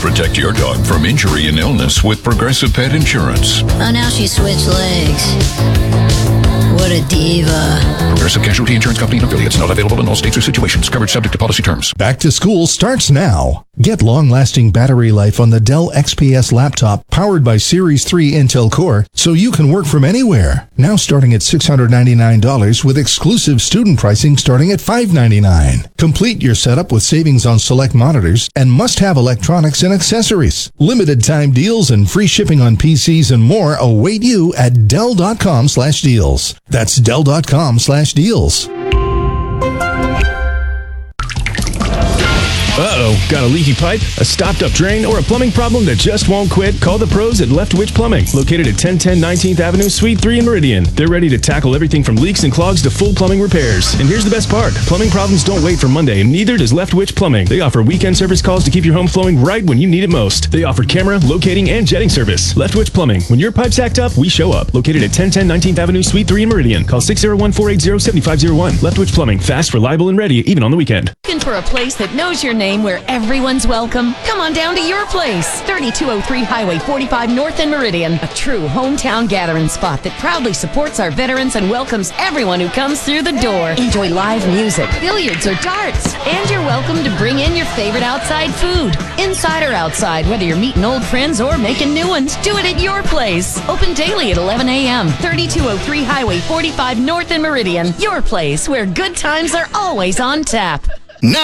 Protect your dog from injury and illness with Progressive Pet Insurance. Oh, now she switched legs. What a diva. Progressive Casualty Insurance Company and affiliates. Not available in all states or situations. Coverage subject to policy terms. Back to school starts now. Get long-lasting battery life on the Dell XPS laptop powered by Series 3 Intel Core so you can work from anywhere. Now starting at $699 with exclusive student pricing starting at $599. Complete your setup with savings on select monitors and must-have electronics and accessories. Limited time deals and free shipping on PCs and more await you at Dell.com/deals. That's Dell.com/deals. Uh-oh, got a leaky pipe, a stopped-up drain, or a plumbing problem that just won't quit? Call the pros at Left Witch Plumbing, located at 1010 19th Avenue, Suite 3 in Meridian. They're ready to tackle everything from leaks and clogs to full plumbing repairs. And here's the best part. Plumbing problems don't wait for Monday, and neither does Left Witch Plumbing. They offer weekend service calls to keep your home flowing right when you need it most. They offer camera, locating, and jetting service. Left Witch Plumbing. When your pipes act up, we show up. Located at 1010 19th Avenue, Suite 3 in Meridian. Call 601-480-7501. Left Witch Plumbing. Fast, reliable, and ready, even on the weekend. Looking for a place that knows your name where everyone's welcome? Come on down to your place. 3203 Highway 45 North in Meridian. A true hometown gathering spot that proudly supports our veterans and welcomes everyone who comes through the door. Enjoy live music, billiards, or darts. And you're welcome to bring in your favorite outside food. Inside or outside, whether you're meeting old friends or making new ones, do it at your place. Open daily at 11 a.m. 3203 Highway 45 North in Meridian. Your place where good times are always on tap.